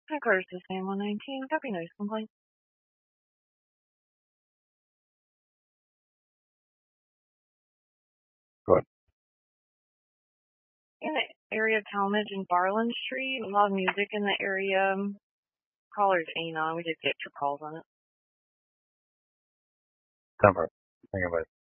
Headquarters to San 119. Copy noise complaint. Go ahead. In the area of Talmadge and Barland Street, a lot of music in the area. Caller's Anon. We did get your calls on it. Temper. Hang on, bye.